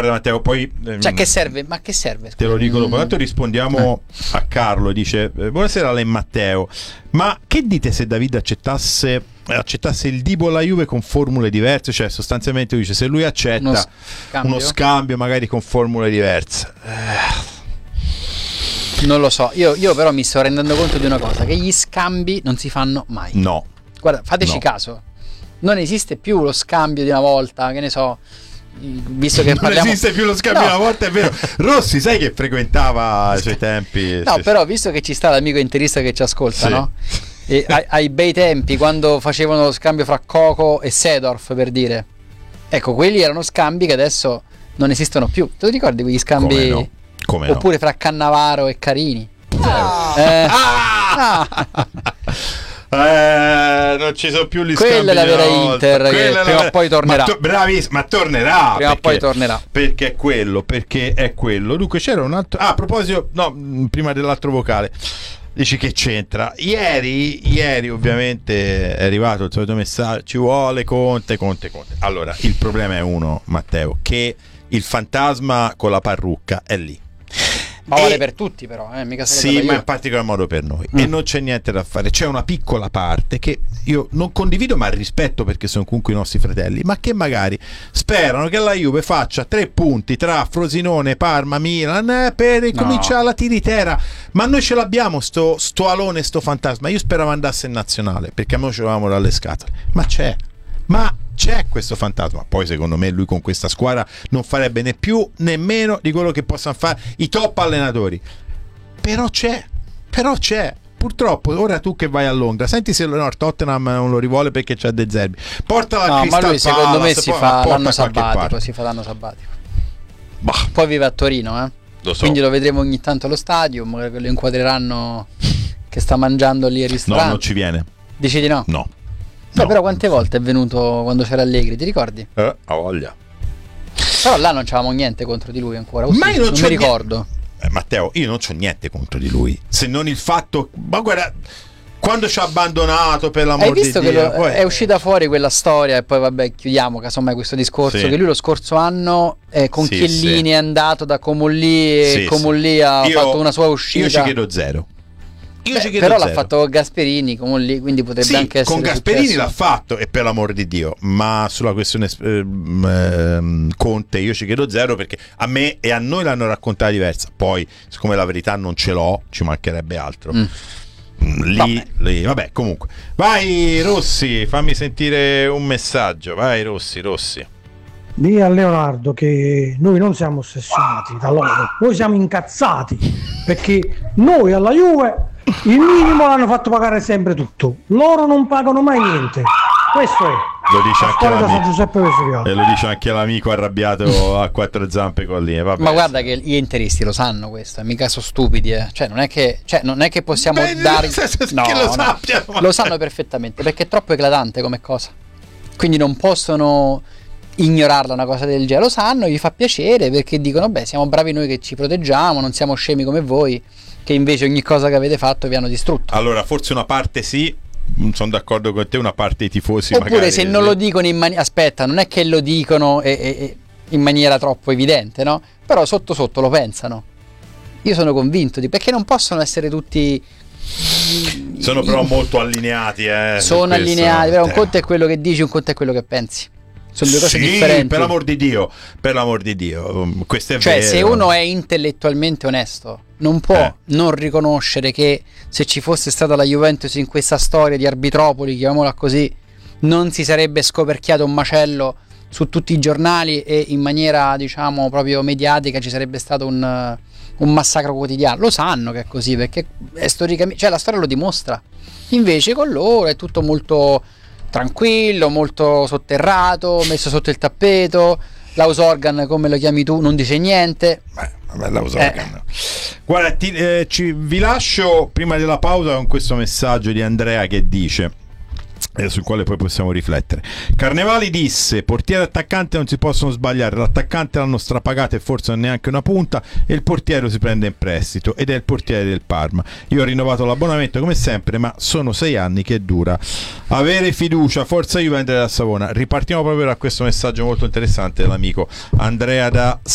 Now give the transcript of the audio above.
Guarda Matteo, poi cioè che serve? Ma che serve? Te lo dico dopo. Tanto rispondiamo a Carlo, dice buonasera Alen Matteo, ma che dite se David accettasse il Dibo alla Juve con formule diverse? Cioè sostanzialmente dice se lui accetta uno scambio magari con formule diverse. Non lo so, io però mi sto rendendo conto di una cosa, che gli scambi non si fanno mai. No. Guarda, fateci caso, non esiste più lo scambio di una volta, che ne so, visto che non esiste più lo scambio di una volta, è vero. Rossi sai che frequentava ai suoi tempi. No, però visto che ci sta l'amico interista che ci ascolta, no? E ai bei tempi, quando facevano lo scambio fra Coco e Seedorf, per dire, ecco, quelli erano scambi che adesso non esistono più. Te lo ricordi quegli scambi? Come oppure fra Cannavaro e Carini? Non ci sono più gli quella scambi. Quella è la vera Inter, che prima o poi tornerà. Bravissimo, ma tornerà. Prima o poi tornerà. Perché è quello. Dunque c'era un altro. A proposito, no, prima dell'altro vocale. Dici che c'entra? Ieri ovviamente è arrivato il solito messaggio, ci vuole Conte. Allora, il problema è uno, Matteo, che il fantasma con la parrucca è lì. Ma vale per tutti però, mica solo sì, ma in particolar modo per noi. E non c'è niente da fare. C'è una piccola parte che io non condivido, ma rispetto perché sono comunque i nostri fratelli, ma che magari sperano che la Juve faccia 3 punti tra Frosinone, Parma, Milan per ricominciare la tiritera. Ma noi ce l'abbiamo sto alone, sto fantasma. Io speravo andasse in nazionale perché a noi ce l'avevamo dalle scatole. Ma c'è questo fantasma. Poi secondo me lui con questa squadra non farebbe né più né meno di quello che possano fare i top allenatori. Però c'è. Purtroppo ora tu che vai a Londra, senti se Tottenham non lo rivuole perché c'è De Zerbi, portala a Crystal ma lui secondo me si fa l'anno sabbatico, Bah. Poi vive a Torino, Lo so. quindi lo vedremo ogni tanto allo stadio, magari lo inquadreranno che sta mangiando lì al ristorante. No, non ci viene. Dici di no? No. Però quante volte è venuto quando c'era Allegri, ti ricordi? Ha voglia. Però là non c'avevamo niente contro di lui ancora. Ma io non mi ricordo. Matteo, io non c'ho niente contro di lui, se non il fatto, ma guarda, quando ci ha abbandonato, per l'amor di Dio. Hai visto che è uscita fuori quella storia, e poi vabbè chiudiamo casomai questo discorso, che lui lo scorso anno con Chiellini è andato da Comolli e Comolli ha fatto una sua uscita. Io ci chiedo zero. Però l'ha fatto Gasperini lì, quindi potrebbe anche essere con Gasperini successo. l'ha fatto, e per l'amor di Dio, ma sulla questione Conte io ci chiedo zero, perché a me e a noi l'hanno raccontata diversa. Poi siccome la verità non ce l'ho, ci mancherebbe altro. Lì, vabbè, comunque vai Rossi, fammi sentire un messaggio. Vai Rossi. Dì a Leonardo che noi non siamo ossessionati da loro, noi siamo incazzati perché noi alla Juve il minimo l'hanno fatto pagare sempre tutto, loro non pagano mai niente. Questo è. Lo dice anche San Giuseppe e lo dice anche l'amico arrabbiato a 4 zampe con lì. Vabbè. Ma guarda che gli interisti lo sanno questo, mica sono stupidi, Cioè non è che possiamo dare lo sanno perfettamente, perché è troppo eclatante come cosa. Quindi non possono ignorarla una cosa del genere, lo sanno, gli fa piacere perché dicono siamo bravi noi che ci proteggiamo, non siamo scemi come voi che invece ogni cosa che avete fatto vi hanno distrutto. Allora forse una parte non sono d'accordo con te, una parte dei tifosi oppure magari, se non lo dicono in maniera, aspetta, non è che lo dicono in maniera troppo evidente, no? Però sotto sotto lo pensano. Io sono convinto perché non possono essere tutti sono però molto allineati, sono allineati, però un conto è quello che dici, un conto è quello che pensi. Sono due cose differenti. Per l'amor di Dio, questo è vero. Se uno è intellettualmente onesto non può non riconoscere che se ci fosse stata la Juventus in questa storia di Arbitropoli, chiamiamola così, non si sarebbe scoperchiato un macello su tutti i giornali e in maniera diciamo proprio mediatica ci sarebbe stato un massacro quotidiano. Lo sanno che è così perché è storicamente, cioè la storia lo dimostra. Invece con loro è tutto molto tranquillo, molto sotterrato, messo sotto il tappeto. L'house organ, come lo chiami tu, non dice niente. Vabbè, l'house organ. Guarda, vi lascio prima della pausa con questo messaggio di Andrea che dice, sul quale poi possiamo riflettere. Carnevali disse: portiere e attaccante non si possono sbagliare, l'attaccante l'hanno strapagato e forse non neanche una punta, e il portiere si prende in prestito ed è il portiere del Parma. Io ho rinnovato l'abbonamento come sempre, ma sono 6 anni che dura. Avere fiducia, forza Juve, Andrea da Savona. Ripartiamo proprio da questo messaggio molto interessante dell'amico Andrea da